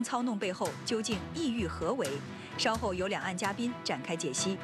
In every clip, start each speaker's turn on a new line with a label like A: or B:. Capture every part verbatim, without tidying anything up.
A: 操弄背后究竟意欲何为？稍后由两岸嘉宾展开解析。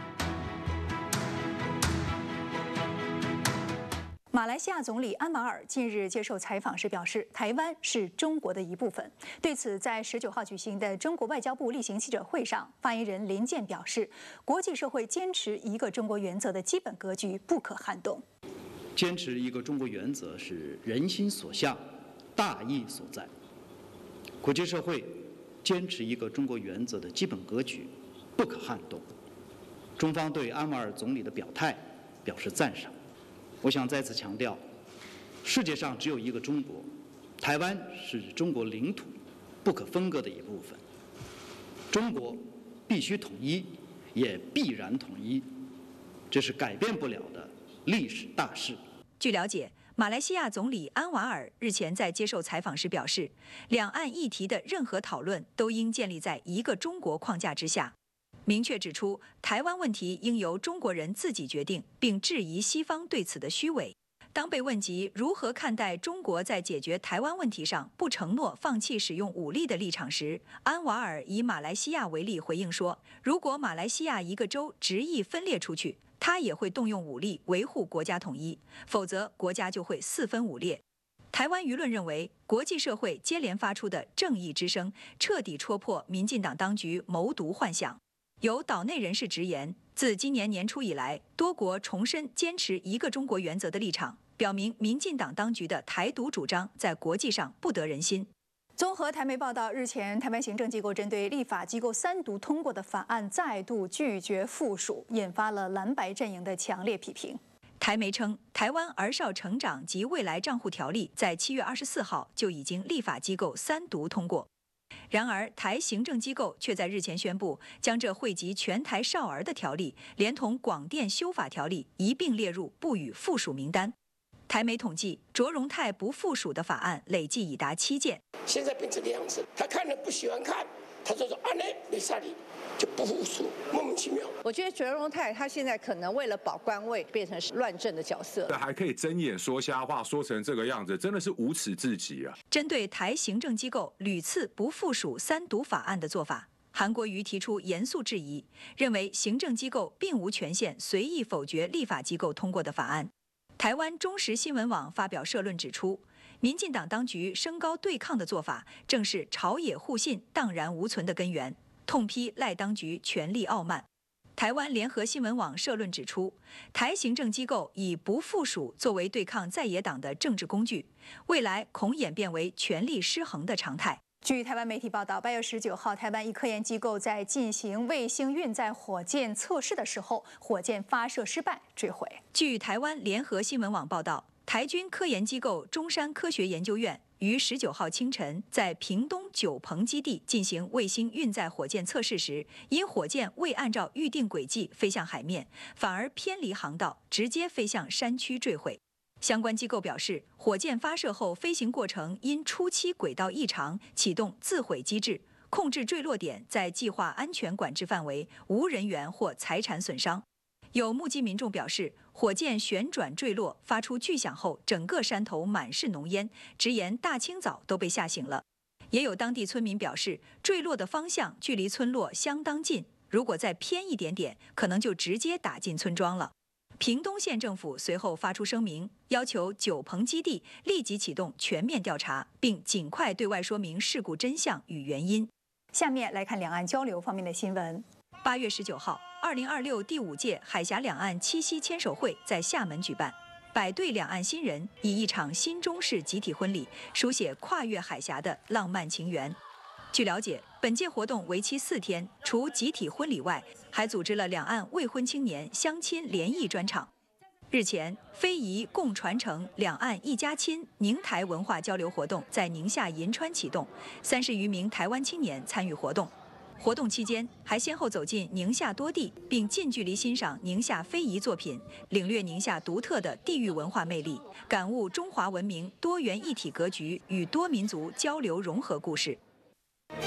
A: 马来西亚总理安瓦尔近日接受采访时表示，台湾是中国的一部分。对此，在十九号举行的中国外交部例行记者会上，发言人林健表示，国际社会坚持一个中国原则的基本格局不可撼动。
B: 坚持一个中国原则是人心所向，大义所在。国际社会坚持一个中国原则的基本格局不可撼动。中方对安瓦尔总理的表态表示赞赏。我想再次强调，世界上只有一个中国，台湾是中国领土不可分割的一部分。中国必须统一，也必然统一，这是改变不了的历史大势。
A: 据了解，马来西亚总理安瓦尔日前在接受采访时表示，两岸议题的任何讨论都应建立在一个中国框架之下。明确指出，台湾问题应由中国人自己决定，并质疑西方对此的虚伪。当被问及如何看待中国在解决台湾问题上不承诺放弃使用武力的立场时，安瓦尔以马来西亚为例回应说，如果马来西亚一个州执意分裂出去，他也会动用武力维护国家统一，否则国家就会四分五裂。台湾舆论认为，国际社会接连发出的正义之声，彻底戳破民进党当局谋独幻想。有岛内人士直言，自今年年初以来，多国重申坚持一个中国原则的立场，表明民进党当局的台独主张在国际上不得人心。综合台媒报道，日前台湾行政机构针对立法机构三读通过的法案再度拒绝复属，引发了蓝白阵营的强烈批评。台媒称，台湾儿少成长及未来账户条例在七月二十四号就已经立法机构三读通过。然而，台行政机构却在日前宣布，将这惠及全台少儿的条例，连同广电修法条例一并列入不予附属名单。台媒统计，卓荣泰不附属的法案累计已达七件。
C: 现在变成这个样子，他看了不喜欢看，他就说啊，那没啥理，就不附属，莫名其妙。
D: 我觉得卓荣泰他现在可能为了保官位，变成是乱政的角色，
E: 还可以睁眼说瞎话，说成这个样子，真的是无耻至极啊！
A: 针对台行政机构屡次不附属三读法案的做法，韩国瑜提出严肃质疑，认为行政机构并无权限随意否决立法机构通过的法案。台湾中时新闻网发表社论指出，民进党当局升高对抗的做法，正是朝野互信荡然无存的根源，痛批赖当局权力傲慢。台湾联合新闻网社论指出，台行政机构以不附属作为对抗在野党的政治工具，未来恐演变为权力失衡的常态。据台湾媒体报道，八月十九号，台湾一科研机构在进行卫星运载火箭测试的时候，火箭发射失败坠毁。据台湾联合新闻网报道，台军科研机构中山科学研究院于十九号清晨在屏东九鹏基地进行卫星运载火箭测试时，因火箭未按照预定轨迹飞向海面，反而偏离航道，直接飞向山区坠毁。相关机构表示，火箭发射后飞行过程因初期轨道异常启动自毁机制，控制坠落点在计划安全管制范围，无人员或财产损伤。有目击民众表示，火箭旋转坠落发出巨响后，整个山头满是浓烟，直言大清早都被吓醒了。也有当地村民表示，坠落的方向距离村落相当近，如果再偏一点点，可能就直接打进村庄了。屏东县政府随后发出声明，要求九鹏基地立即启动全面调查，并尽快对外说明事故真相与原因。下面来看两岸交流方面的新闻。八月十九号，二零二六第五届海峡两岸七夕牵手会在厦门举办，百对两岸新人以一场新中式集体婚礼，书写跨越海峡的浪漫情缘。据了解，本届活动为期四天，除集体婚礼外，还组织了两岸未婚青年相亲联谊专场。日前，非遗共传承两岸一家亲宁台文化交流活动在宁夏银川启动，三十余名台湾青年参与活动。活动期间，还先后走进宁夏多地，并近距离欣赏宁夏非遗作品，领略宁夏独特的地域文化魅力，感悟中华文明多元一体格局与多民族交流融合故事。中国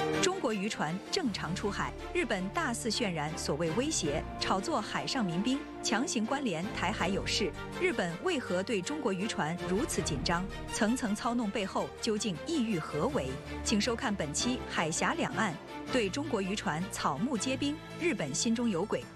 A: 国渔船正常出海，日本大肆渲染所谓威胁，炒作海上民兵，强行关联台海有事。日本为何对中国渔船如此紧张？层层操弄背后究竟意欲何为？请收看本期《海峡两岸》，对中国渔船草木皆兵，日本心中有鬼。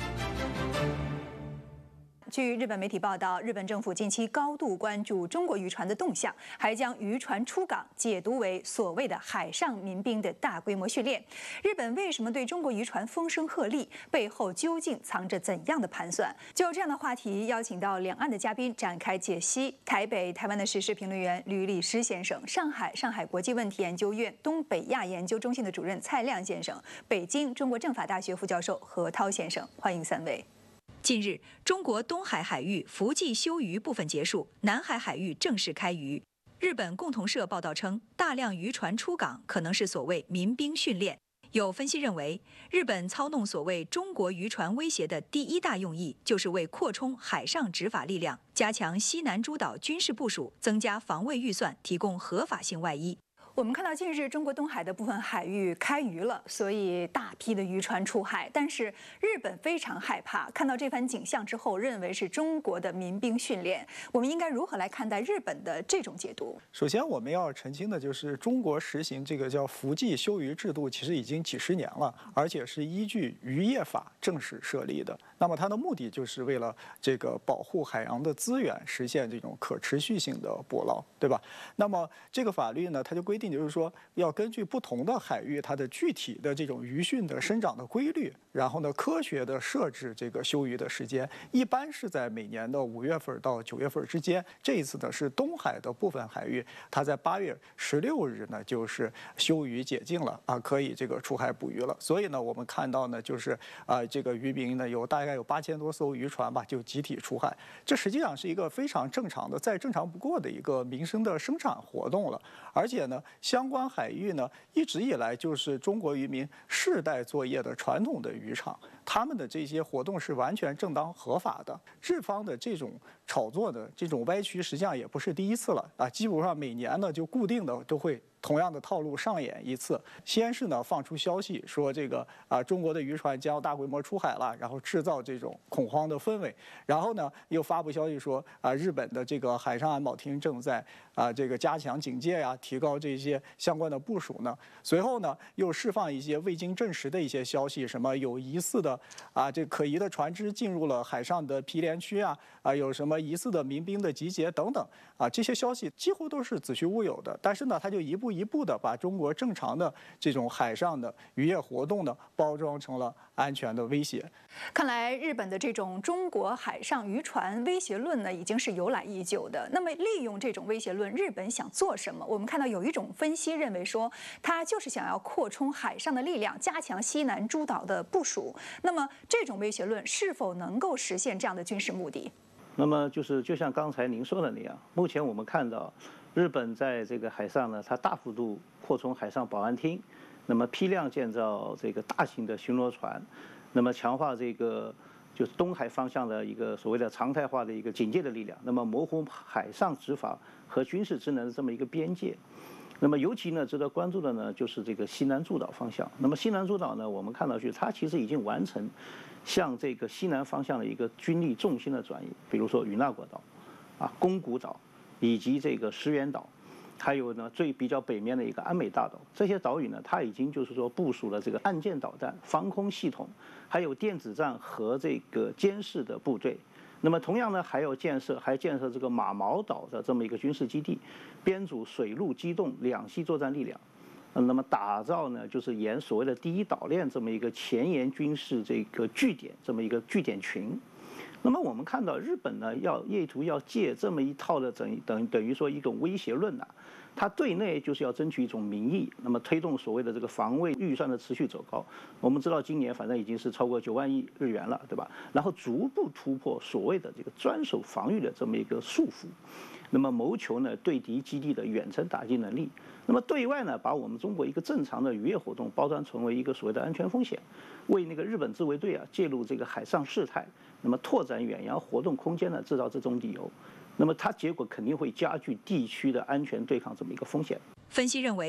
A: 据日本媒体报道，日本政府近期高度关注中国渔船的动向，还将渔船出港解读为所谓的海上民兵的大规模训练。日本为什么对中国渔船风声鹤唳？背后究竟藏着怎样的盘算？就这样的话题，邀请到两岸的嘉宾展开解析。台北台湾的时事评论员吕立诗先生，上海上海国际问题研究院东北亚研究中心的主任蔡亮先生，北京中国政法大学副教授何涛先生，欢迎三位。近日，中国东海海域伏季休渔部分结束，南海海域正式开渔。日本共同社报道称，大量渔船出港可能是所谓民兵训练。有分析认为，日本操弄所谓中国渔船威胁的第一大用意，就是为扩充海上执法力量，加强西南诸岛军事部署，增加防卫预算，提供合法性外衣。我们看到近日中国东海的部分海域开渔了，所以大批的渔船出海。但是日本非常害怕，看到这番景象之后，认为是中国的民兵训练。我们应该如何来看待日本的这种解读？
F: 首先，我们要澄清的就是，中国实行这个叫伏季休渔制度，其实已经几十年了，而且是依据渔业法正式设立的。那么它的目的就是为了这个保护海洋的资源，实现这种可持续性的捕捞，对吧？那么这个法律呢，它就规定。就是说，要根据不同的海域，它的具体的这种鱼汛的生长的规律，然后呢，科学的设置这个休渔的时间，一般是在每年的五月份到九月份之间。这一次呢，是东海的部分海域，它在八月十六日呢，就是休渔解禁了啊，可以这个出海捕鱼了。所以呢，我们看到呢，就是啊，这个渔民呢，有大概有八千多艘渔船吧，就集体出海。这实际上是一个非常正常的、再正常不过的一个民生的生产活动了，而且呢。相关海域呢，一直以来就是中国渔民世代作业的传统的渔场，他们的这些活动是完全正当合法的。日方的这种炒作的这种歪曲，实际上也不是第一次了啊，基本上每年呢就固定的都会。同样的套路上演一次，先是呢放出消息说这个啊中国的渔船将大规模出海了，然后制造这种恐慌的氛围，然后呢又发布消息说啊日本的这个海上安保厅正在啊这个加强警戒呀、啊，提高这些相关的部署呢。随后呢又释放一些未经证实的一些消息，什么有疑似的啊这可疑的船只进入了海上的毗连区啊啊有什么疑似的民兵的集结等等啊这些消息几乎都是子虚乌有的，但是呢他就一步。一步的把中国正常的这种海上的渔业活动呢，包装成了安全的威胁。
A: 看来日本的这种中国海上渔船威胁论呢，已经是由来已久的。那么利用这种威胁论，日本想做什么？我们看到有一种分析认为说，它就是想要扩充海上的力量，加强西南诸岛的部署。那么这种威胁论是否能够实现这样的军事目的？
G: 那么就是就像刚才您说的那样，目前我们看到。日本在这个海上呢，它大幅度扩充海上保安厅，那么批量建造这个大型的巡逻船，那么强化这个就是东海方向的一个所谓的常态化的一个警戒的力量，那么模糊海上执法和军事职能的这么一个边界。那么尤其呢，值得关注的呢，就是这个西南诸岛方向。那么西南诸岛呢，我们看到去，它其实已经完成向这个西南方向的一个军力重心的转移，比如说与那国岛，啊，宫古岛。以及这个石垣岛，还有呢最比较北面的一个安美大岛，这些岛屿呢，它已经就是说部署了这个岸舰导弹、防空系统，还有电子战和这个监视的部队。那么同样呢，还有建设还建设这个马毛岛的这么一个军事基地，编组水陆机动两栖作战力量。那么打造呢，就是沿所谓的第一岛链这么一个前沿军事这个据点这么一个据点群。那么我们看到日本呢，要意图要借这么一套的等等等于说一种威胁论呐、啊，它对内就是要争取一种民意，那么推动所谓的这个防卫预算的持续走高。我们知道今年反正已经是超过九万亿日元了，对吧？然后逐步突破所谓的这个专守防御的这么一个束缚，那么谋求呢对敌基地的远程打击能力。那么对外呢，把我们中国一个正常的渔业活动包装成为一个所谓的安全风险，为那个日本自卫队啊介入这个海上事态，那么拓展远洋活动空间呢制造这种理由，那么它结果肯定会加剧地区的安全对抗这么一个风险。
A: 分析认为，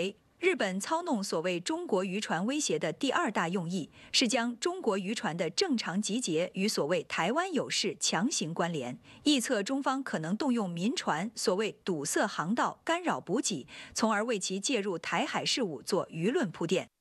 A: 日本操弄所谓中国渔船威胁的第二大用意，是将中国渔船的正常集结与所谓台湾有事强行关联，臆测中方可能动用民船所谓堵塞航道、干扰补给，从而为其介入台海事务做舆论铺垫。